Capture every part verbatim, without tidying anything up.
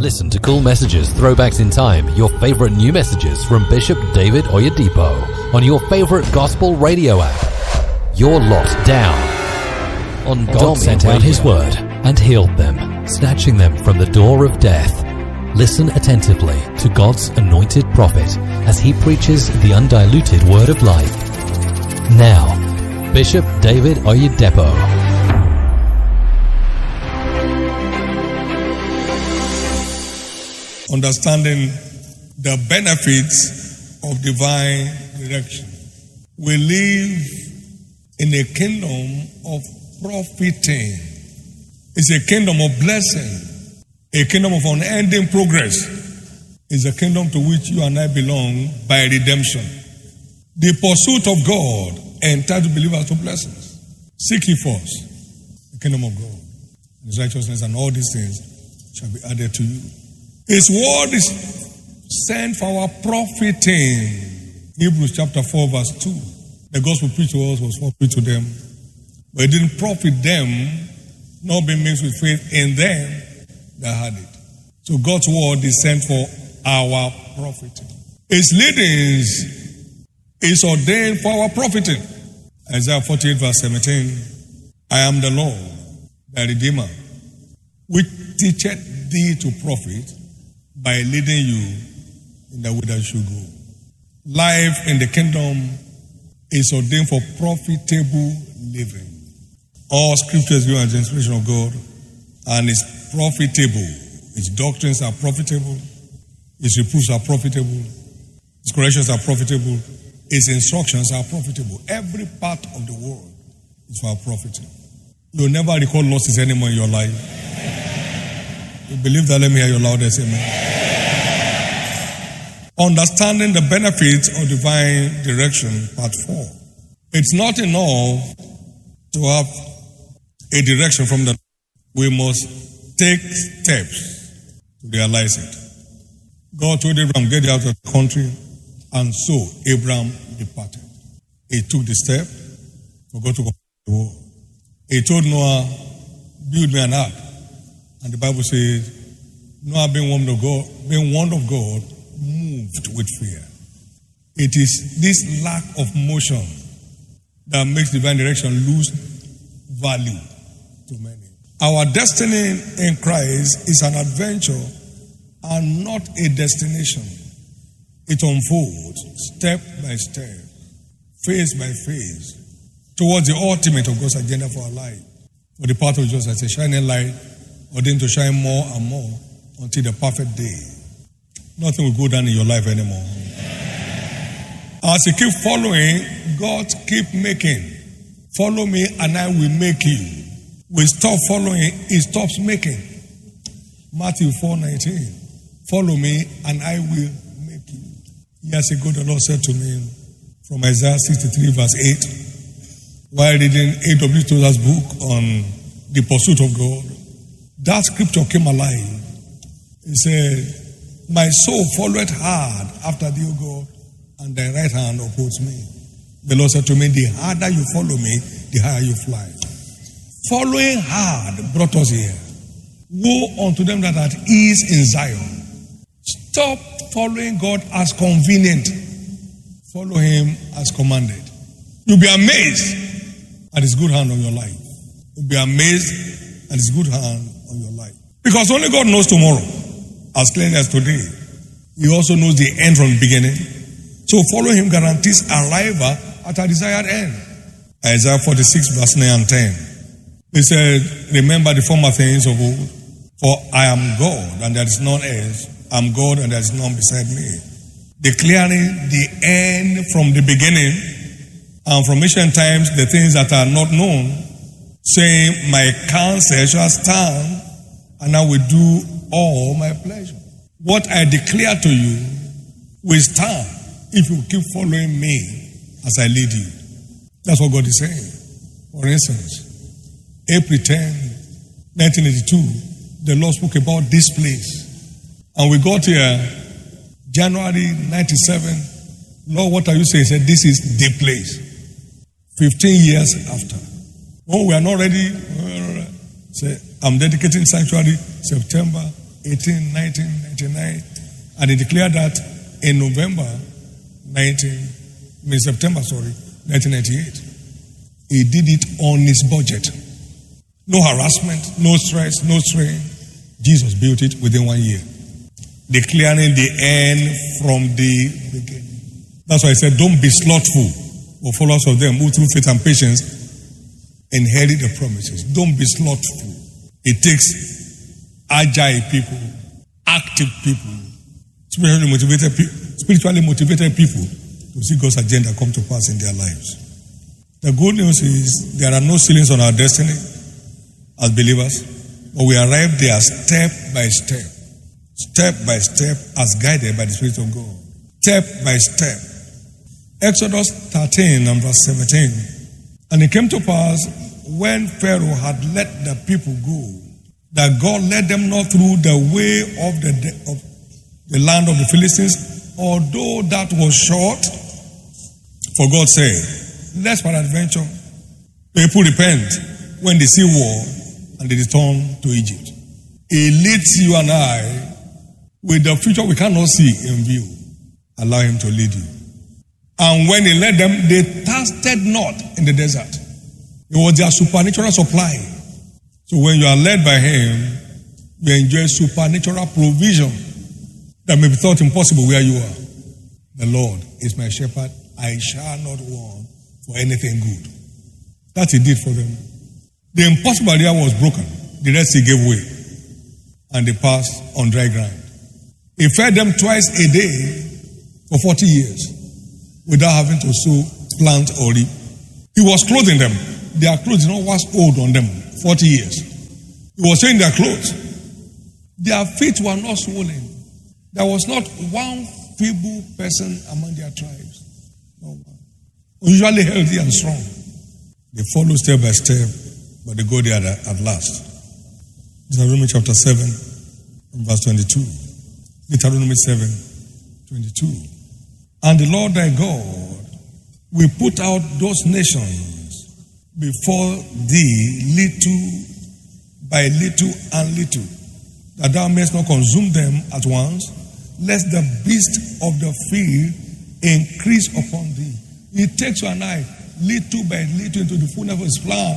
Listen to cool messages, throwbacks in time, your favorite new messages from Bishop David Oyedepo on your favorite gospel radio app. You're locked down on God sent out His word and healed them, snatching them from the door of death. Listen attentively to God's anointed prophet as he preaches the undiluted word of life. Now, Bishop David Oyedepo. Understanding the benefits of divine direction. We live in a kingdom of profiting. It's a kingdom of blessing, a kingdom of unending progress. It's a kingdom to which you and I belong by redemption. The pursuit of God entitles believers to blessings. Seek ye first the kingdom of God, His righteousness, and all these things shall be added to you. His word is sent for our profiting. Hebrews chapter four verse two. The gospel preached to us was for preached to them, but it didn't profit them, nor be mixed with faith in them that had it. So God's word is sent for our profiting. His leadings is ordained for our profiting. Isaiah forty-eight verse seventeen. I am the Lord, thy Redeemer, which teacheth thee to profit, by leading you in the way that you should go. Life in the kingdom is ordained for profitable living. All scripture is given as the inspiration of God and is profitable. Its doctrines are profitable. Its reproofs are profitable. Its corrections are profitable. Its instructions are profitable. Every part of the world is for our profiting. You'll never record losses anymore in your life. You believe that? Let me hear your loudest amen. Understanding the benefits of divine direction, part four. It's not enough to have a direction from the Lord. We must take steps to realize it. God told Abraham, get out of the country, and so Abraham departed. He took the step for God to go to the world. He told Noah, build me an ark. And the Bible says, Noah being warned of God, being warned of God, moved with fear. It is this lack of motion that makes divine direction lose value to many. Our destiny in Christ is an adventure and not a destination. It unfolds step by step, phase by phase, towards the ultimate of God's agenda for our life. For the path of Jesus as a shining light, ordained to shine more and more until the perfect day. Nothing will go down in your life anymore. As you keep following, God keep making. Follow me and I will make you. We stop following, He stops making. Matthew four nineteen. Follow me and I will make you. Years ago the Lord said to me from Isaiah sixty-three verse eight, while reading A W Tozer's book on the pursuit of God, that scripture came alive. He said, my soul followeth hard after thee, O God, and thy right hand upholds me. The Lord said to me, the harder you follow me, the higher you fly. Following hard brought us here. Woe unto them that are at ease in Zion. Stop following God as convenient. Follow Him as commanded. You'll be amazed at His good hand on your life. You'll be amazed at His good hand on your life. Because only God knows tomorrow as clearly as today. He also knows the end from the beginning. So follow Him guarantees arrival at a desired end. Isaiah forty-six verse nine and ten. He said, remember the former things of old, for I am God and there is none else. I am God and there is none beside me. Declaring the end from the beginning and from ancient times the things that are not known, saying, my counsel shall stand and I will do all my pleasure. What I declare to you will stand if you keep following me as I lead you. That's what God is saying. For instance, April tenth, nineteen eighty-two, the Lord spoke about this place. And we got here January ninety-seven. Lord, what are you saying? He said, this is the place. fifteen years after. Oh, we are not ready. Say, I'm dedicating sanctuary September. eighteen, nineteen ninety-nine, and he declared that in November nineteen, I mean September, sorry, nineteen ninety-eight. He did it on his budget. No harassment, no stress, no strain. Jesus built it within one year, declaring the end from the beginning. That's why I said, don't be slothful or followers of them who through faith and patience inherit the promises. Don't be slothful. It takes agile people, active people, spiritually motivated, spiritually motivated people to see God's agenda come to pass in their lives. The good news is there are no ceilings on our destiny as believers, but we arrive there step by step, step by step as guided by the Spirit of God. Step by step. Exodus thirteen and verse seventeen. And it came to pass when Pharaoh had let the people go, that God led them not through the way of the, of the land of the Philistines, although that was short. For God said, lest peradventure people repent when they see war and they return to Egypt. He leads you and I with the future we cannot see in view. Allow him to lead you. And when he led them, they thirsted not in the desert. It was their supernatural supply. So when you are led by him, you enjoy supernatural provision that may be thought impossible where you are. The Lord is my shepherd. I shall not want for anything good. That he did for them. The impossible area was broken. The Red Sea gave way. And they passed on dry ground. He fed them twice a day for forty years without having to sow, plant, or reap. He was clothing them. Their clothes did not wax old on them. forty years. He was saying their clothes. Their feet were not swollen. There was not one feeble person among their tribes. No one. Usually healthy and strong. They follow step by step, but they go there at last. Deuteronomy chapter seven, verse twenty-two. Deuteronomy seven, twenty-two. And the Lord thy God will put out those nations before thee little by little and little, that thou mayest not consume them at once, lest the beast of the field increase upon thee. It takes you and I little by little into the fullness of his plan,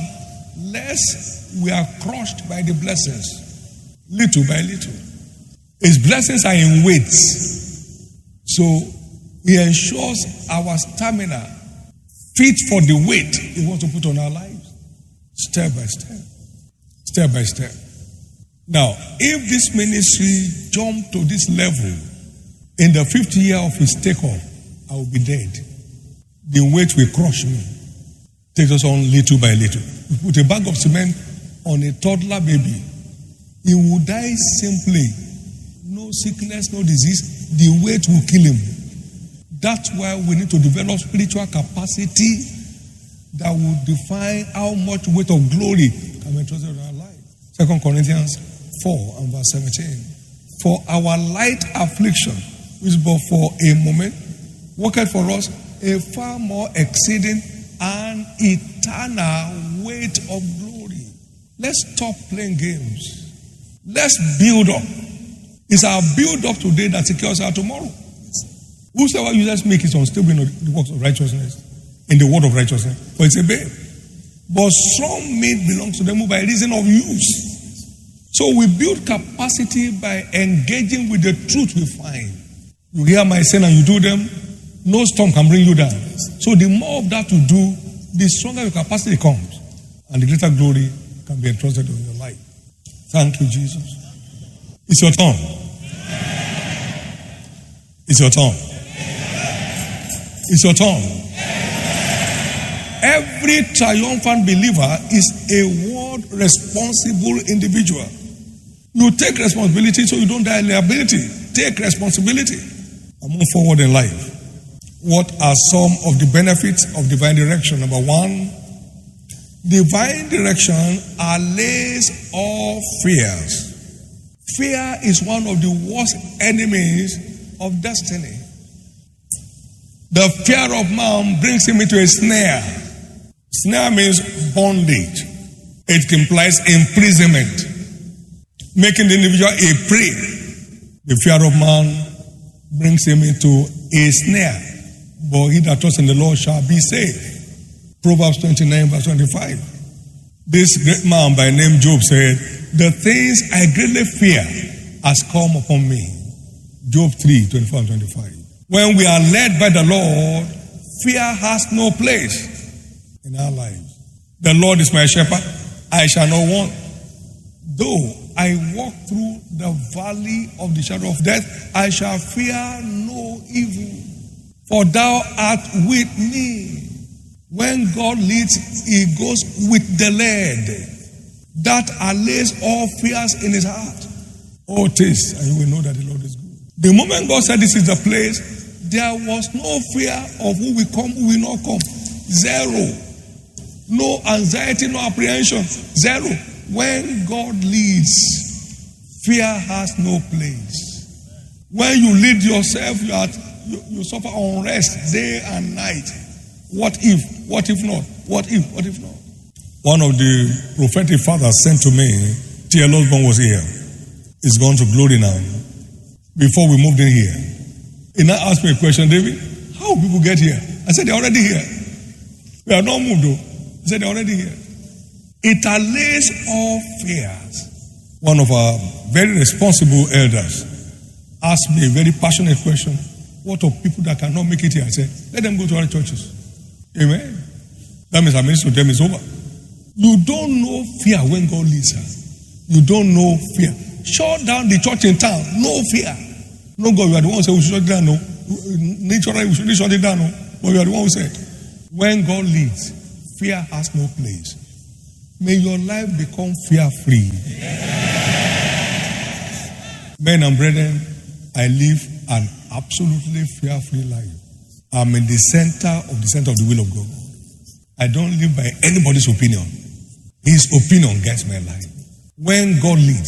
lest we are crushed by the blessings, little by little. His blessings are in weights. So he ensures our stamina fit for the weight he wants to put on our lives, step by step, step by step. Now, if this ministry jumped to this level in the fifth year of his takeoff, I will be dead. The weight will crush me. Take us on little by little. We put a bag of cement on a toddler baby. He will die simply. No sickness, no disease. The weight will kill him. That's why we need to develop spiritual capacity that will define how much weight of glory can be entrusted in our life. Second Corinthians four and verse seventeen. For our light affliction, which is but for a moment, worketh for us a far more exceeding and eternal weight of glory. Let's stop playing games. Let's build up. It's our build up today that secures our tomorrow. Whosoever uses make is unstable in the works of righteousness, in the word of righteousness, for it's a babe. But strong meat belongs to them who by reason of use. So we build capacity by engaging with the truth we find. You hear my saying and you do them, no storm can bring you down. So the more of that you do, the stronger your capacity comes. And the greater glory can be entrusted in your life. Thank you, Jesus. It's your turn. It's your turn. It's your turn. Every triumphant believer is a word responsible individual. You take responsibility so you don't die liability. Take responsibility and move forward in life. What are some of the benefits of divine direction? Number one, divine direction allays all fears. Fear is one of the worst enemies of destiny. The fear of man brings him into a snare. Snare means bondage. It implies imprisonment. making the individual a prey. The fear of man brings him into a snare, but he that trusts in the Lord shall be saved. Proverbs twenty-nine verse twenty-five. This great man by name Job said, the things I greatly fear has come upon me. Job three, twenty-four and twenty-five. When we are led by the Lord, fear has no place in our lives. The Lord is my shepherd, I shall not want. Though I walk through the valley of the shadow of death, I shall fear no evil, for thou art with me. When God leads, he goes with the led. That allays all fears in his heart. Oh, taste, and you will know that the Lord is good. The moment God said this is the place, there was no fear of who will come, who will not come. Zero. No anxiety, no apprehension. Zero. When God leads, fear has no place. When you lead yourself, you, are, you, you suffer unrest day and night. What if? What if not? What if? What if not? One of the prophetic fathers sent to me, T L Osborne was here. He's gone to glory now. Before we moved in here, he now asked me a question, David, how do people get here? I said, they're already here. We are not moved though. I said, they're already here. It allays all fears. One of our very responsible elders asked me a very passionate question. What of people that cannot make it here? I said, let them go to other churches. Amen. That means our ministry to them is over. You don't know fear when God leads us. You don't know fear. Shut down the church in town. No fear. No, God, you are the one who said we should shut it down. No. Naturally, we should shut it down. No. But you are the one who said, when God leads, fear has no place. May your life become fear-free. Men and brethren, I live an absolutely fear-free life. I'm in the center of the center of the will of God. I don't live by anybody's opinion. His opinion guides my life. When God leads,